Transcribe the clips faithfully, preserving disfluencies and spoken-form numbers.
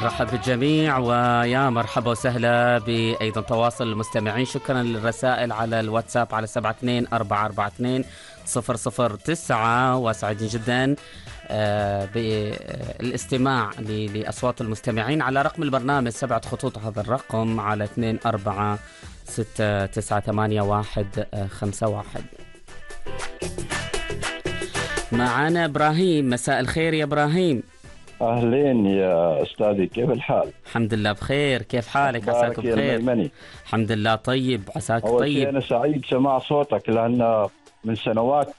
نرحب بالجميع ويا مرحبا وسهلا بأيضا تواصل المستمعين. شكرا للرسائل على الواتساب على سبعة اثنين أربعة أربعة اثنين صفر صفر تسعة، وسعيدين جدا بالاستماع لأصوات المستمعين على رقم البرنامج سبعة خطوط، هذا الرقم على اثنين أربعة ستة تسعة ثمانية واحد خمسة واحد. معنا إبراهيم. مساء الخير يا إبراهيم. أهلين يا أستاذي، كيف الحال؟ الحمد لله بخير، كيف حالك؟ عساك بخير؟ الميمني. الحمد لله طيب، عساك طيب. أنا سعيد سماع صوتك لأن من سنوات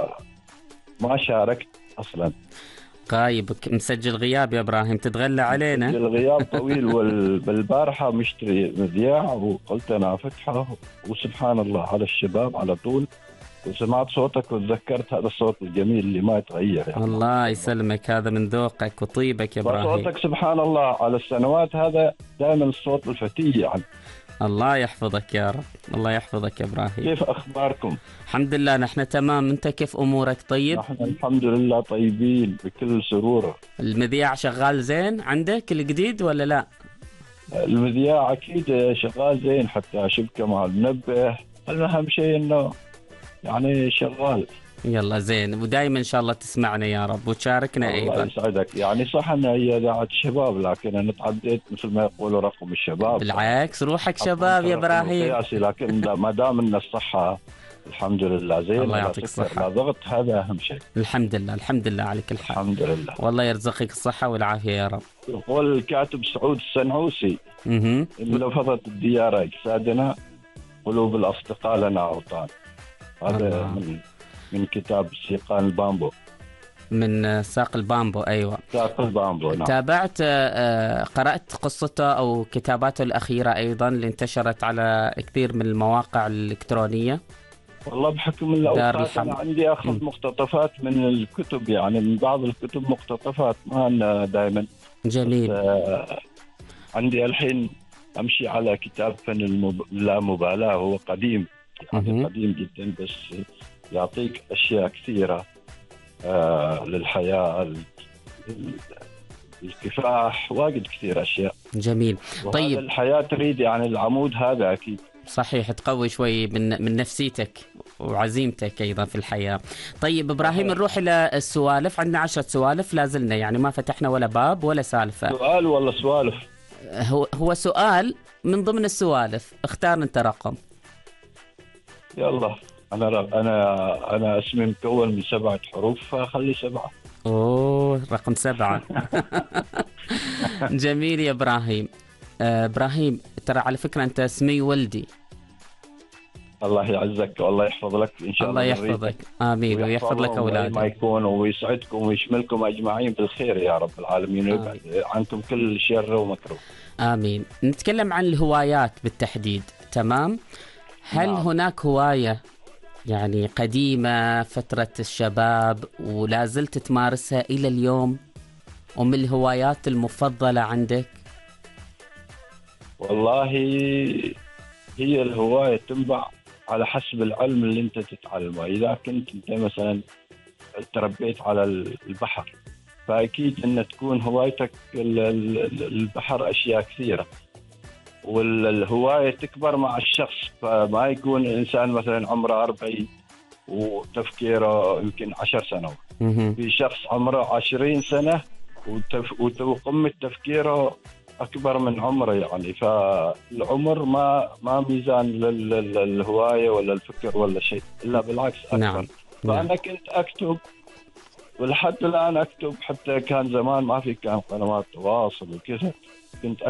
ما شاركت أصلا. طيب مسجل غياب يا إبراهيم، تتغلى علينا. مسجل غياب طويل والبارحة مشتري مذياع وقلت أنا أفتحه وسبحان الله على الشباب على طول وسمعت صوتك وتذكرت هذا الصوت الجميل اللي ما يتغير يعني. الله يسلمك، هذا من ذوقك وطيبك يا إبراهيم. صوتك سبحان الله على السنوات هذا دائما الصوت الفتي يعني. الله يحفظك يا رب، الله يحفظك يا إبراهيم. كيف أخباركم؟ الحمد لله نحن تمام، أنت كيف أمورك؟ طيب نحن الحمد لله طيبين بكل سرور. المذياع شغال زين عندك الجديد ولا لا؟ المذياع أكيد شغال زين، حتى شبكة مع المنبه، المهم شيء إنه يعني شغال. يلا زين، ودائما إن شاء الله تسمعنا يا رب وتشاركنا أيضا. الله يسعدك. يعني صح أن هي إذاعة الشباب لكن أنا تعديت مثل ما يقولوا رقم الشباب. بالعكس روحك شباب يا إبراهيم. لكن ما دام إن الصحة الحمد لله زين، الله يعطيك الصحة. لا ضغط، هذا أهم شيء. الحمد لله الحمد لله عليك الحال. الحمد لله. والله يرزقك الصحة والعافية يا رب. يقول الكاتب سعود السنعوسي إن لفظت الديار أجسادنا قلوب الأصدقاء لنا أوطان. هذا من من كتاب سيقان البامبو. من ساق البامبو. أيوة ساق البامبو نعم. تابعت قرأت قصته أو كتاباته الأخيرة أيضا اللي انتشرت على كثير من المواقع الإلكترونية؟ والله بحكم الأوقات أنا عندي أخذ مقتطفات من الكتب، يعني من بعض الكتب مقتطفات، ما أنا دائما. جميل. عندي الحين أمشي على كتاب فن المب... لا مبالاة، هو قديم يعني قديم جدا بس يعطيك أشياء كثيرة آه للحياة، الكفاح، واجد كثير أشياء. جميل. طيب الحياة تريد يعني العمود هذا أكيد. صحيح، تقوي شوي من من نفسيتك وعزيمتك أيضا في الحياة. طيب إبراهيم نروح إلى السوالف، عندنا عشرة سوالف لازلنا، يعني ما فتحنا ولا باب ولا سالفة. سؤال ولا سوالف؟ هو هو سؤال من ضمن السوالف، اختار أنت رقم. يلا أنا أنا أنا اسمي مكون من سبعة حروف فخلي سبعة. أوه رقم سبعة. جميل يا إبراهيم. آه إبراهيم ترى على فكرة أنت اسمي ولدي. الله يعزك والله يحفظ لك إن شاء الله. الله يحفظك آمين ويحفظ لك أولادك. ما يكون ويسعدكم ويشملكم أجمعين بالخير يا رب العالمين ويبعد عنكم كل شر ومكروه. آمين. نتكلم عن الهوايات بالتحديد، تمام؟ هل نعم. هناك هواية يعني قديمة فترة الشباب ولا زلت تمارسها إلى اليوم ومن الهوايات المفضلة عندك؟ والله هي الهواية تنبع على حسب العلم اللي انت تتعلمه. إذا كنت انت مثلا تربيت على البحر فأكيد أن تكون هوايتك البحر أشياء كثيرة، والهواية تكبر مع الشخص، فما يكون إنسان مثلا عمره أربعين وتفكيره يمكن عشر سنوات، في شخص عمره عشرين سنة وقمة تفكيره أكبر من عمره يعني. فالعمر ما ما ميزان للهواية ولا الفكر ولا شيء، إلا بالعكس أكثر. نعم. فأنا كنت أكتب ولحد الآن أكتب، حتى كان زمان ما في كان قنوات تواصل وكذا، كنت